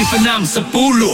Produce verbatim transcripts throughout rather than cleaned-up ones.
Aktif enam sepuluh.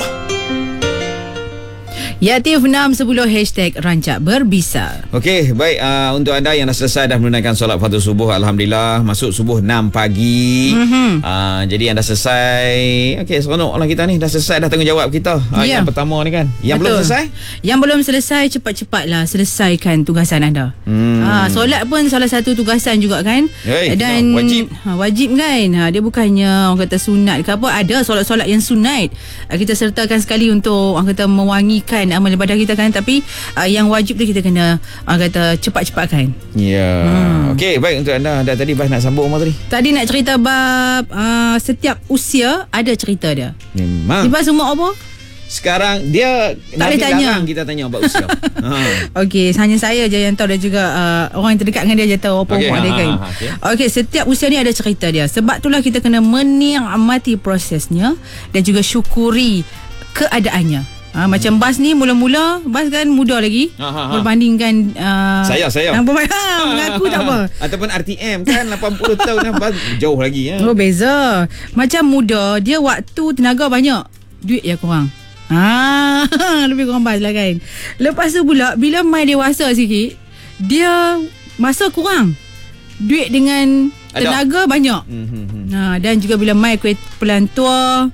Ya, aktif enam sepuluh hashtag Rancak Berbisa. Okey, baik, uh, untuk anda yang dah selesai dah menunaikan solat fardu subuh, alhamdulillah, masuk subuh enam pagi. Mm-hmm. Uh, jadi yang dah selesai, okey, seronoklah kita ni, dah selesai dah tanggungjawab kita. Uh, yeah. Yang pertama ni kan. Yang Betul. belum selesai? Yang belum selesai, cepat-cepatlah selesaikan tugasan anda. Hmm. Ha, solat pun salah satu tugasan juga kan. Hey, Dan no, wajib. Ha, wajib kan. Ha, dia bukannya orang kata sunat ke apa. Ada solat-solat yang sunat. Ha, kita sertakan sekali untuk orang kata mewangikan amal ibadah kita kan. Tapi uh, yang wajib tu kita kena orang kata cepat-cepatkan. Ya. Yeah. Hmm. Okey, baik, untuk anda dah tadi Bas nak sambung apa tadi? Tadi nak cerita bab uh, setiap usia ada cerita dia. Memang. Tiba semua apa? Sekarang dia tak boleh tanya. Kita tanya about usia. Ha. Okey, hanya saya je yang tahu dan juga uh, orang yang terdekat dengan dia je tahu apa okay, umur ha, dia kan. Ha, ha, okay. Okey, setiap usia ni ada cerita dia. Sebab itulah kita kena menikmati prosesnya dan juga syukuri keadaannya. Ha, macam Bas ni mula-mula Bas kan muda lagi ha, ha, ha. berbandingkan uh, saya saya ha, mengaku tak apa. Ataupun R T M kan lapan puluh tahun dah, Bas jauh lagi ya. Oh, beza. Macam muda dia waktu tenaga banyak, duit yang kurang. Ah, lebih kurang Bas lah kan. Lepas tu pula bila mai dewasa sikit, dia masa kurang, duit dengan tenaga ada. Banyak. Mm-hmm. Ha, dan juga bila mai kumpulan tua,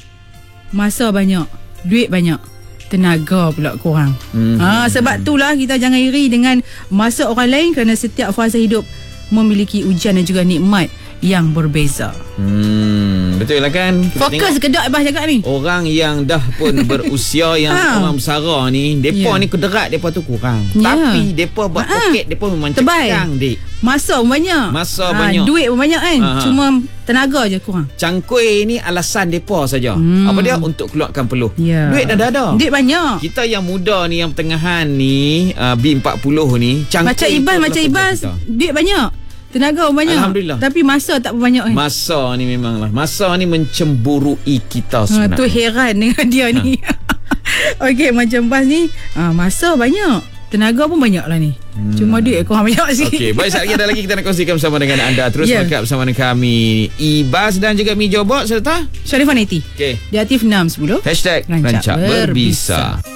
masa banyak, duit banyak, tenaga pula kurang. Mm-hmm. Ha, sebab itulah kita jangan iri dengan masa orang lain, kerana setiap fasa hidup memiliki ujian dan juga nikmat yang berbeza. Hmm, betul lah kan. Kita fokus kedok Abah cakap ni. Orang yang dah pun berusia yang ha. orang besara ni, depa yeah. ni kederat depa tu kurang. Yeah. Tapi depa buat ha. poket depa memang cekang dik. Masa pun banyak. Masa ha, banyak. Duit pun banyak kan. Ha. Cuma tenaga je kurang. Cangkui ni alasan depa saja. Hmm. Apa dia? Untuk keluarkan peluh. Yeah. Duit dah ada. Duit banyak. Kita yang muda ni, yang pertengahan ni, uh, B empat puluh ni, cangkui macam Ibas, macam Ibas, duit banyak. Tenaga pun banyak. Alhamdulillah. Tapi masa tak banyak kan. Masa ni memanglah. Masa ni mencemburui kita sebenarnya. Ha, tu heran dengan dia ha. ni. Okey, macam Bas ni, ha, masa banyak, tenaga pun banyak lah ni. Hmm. Cuma duit kurang banyak sikit. Okey, baik, sekejap lagi ada lagi kita nak kongsikan bersama dengan anda. Terus yeah. melekat bersama dengan kami, Ibas dan juga Mi Jobot serta Sharifah Neti. Okey. Di Aktif enam sepuluh hashtag Rancak Berbisa.